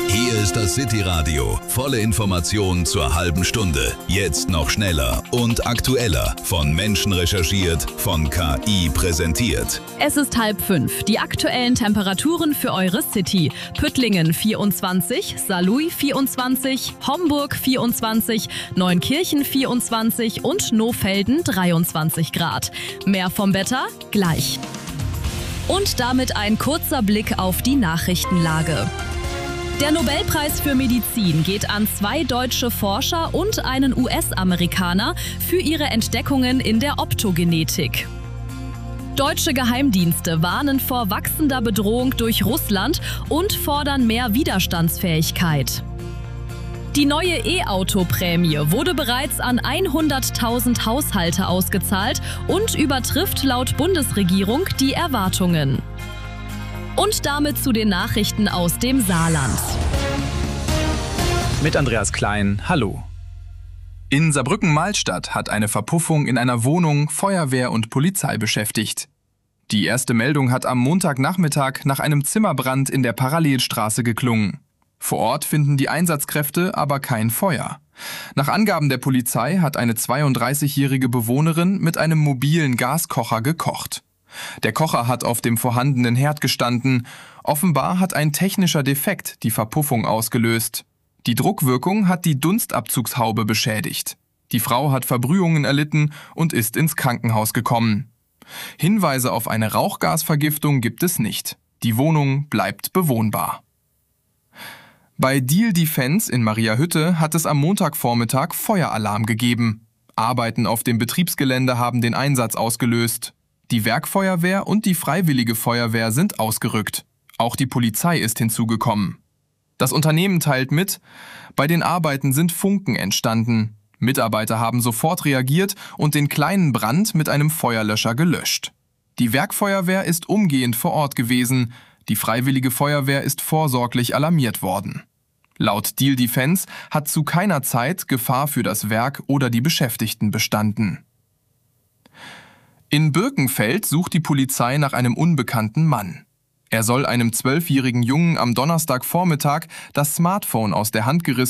Hier ist das City-Radio. Volle Informationen zur halben Stunde. Jetzt noch schneller und aktueller. Von Menschen recherchiert, von KI präsentiert. Es ist 4:30. Die aktuellen Temperaturen für eure City. Püttlingen 24, Saarlouis 24, Homburg 24, Neunkirchen 24 und Nohfelden 23 Grad. Mehr vom Wetter gleich. Und damit ein kurzer Blick auf die Nachrichtenlage. Der Nobelpreis für Medizin geht an 2 deutsche Forscher und einen US-Amerikaner für ihre Entdeckungen in der Optogenetik. Deutsche Geheimdienste warnen vor wachsender Bedrohung durch Russland und fordern mehr Widerstandsfähigkeit. Die neue E-Auto-Prämie wurde bereits an 100.000 Haushalte ausgezahlt und übertrifft laut Bundesregierung die Erwartungen. Und damit zu den Nachrichten aus dem Saarland. Mit Andreas Klein, hallo. In Saarbrücken-Malstadt hat eine Verpuffung in einer Wohnung Feuerwehr und Polizei beschäftigt. Die erste Meldung hat am Montagnachmittag nach einem Zimmerbrand in der Parallelstraße geklungen. Vor Ort finden die Einsatzkräfte aber kein Feuer. Nach Angaben der Polizei hat eine 32-jährige Bewohnerin mit einem mobilen Gaskocher gekocht. Der Kocher hat auf dem vorhandenen Herd gestanden. Offenbar hat ein technischer Defekt die Verpuffung ausgelöst. Die Druckwirkung hat die Dunstabzugshaube beschädigt. Die Frau hat Verbrühungen erlitten und ist ins Krankenhaus gekommen. Hinweise auf eine Rauchgasvergiftung gibt es nicht. Die Wohnung bleibt bewohnbar. Bei Diehl Defense in Mariahütte hat es am Montagvormittag Feueralarm gegeben. Arbeiten auf dem Betriebsgelände haben den Einsatz ausgelöst. Die Werkfeuerwehr und die Freiwillige Feuerwehr sind ausgerückt. Auch die Polizei ist hinzugekommen. Das Unternehmen teilt mit, bei den Arbeiten sind Funken entstanden. Mitarbeiter haben sofort reagiert und den kleinen Brand mit einem Feuerlöscher gelöscht. Die Werkfeuerwehr ist umgehend vor Ort gewesen. Die Freiwillige Feuerwehr ist vorsorglich alarmiert worden. Laut Diehl Defense hat zu keiner Zeit Gefahr für das Werk oder die Beschäftigten bestanden. In Birkenfeld sucht die Polizei nach einem unbekannten Mann. Er soll einem 12-jährigen Jungen am Donnerstagvormittag das Smartphone aus der Hand gerissen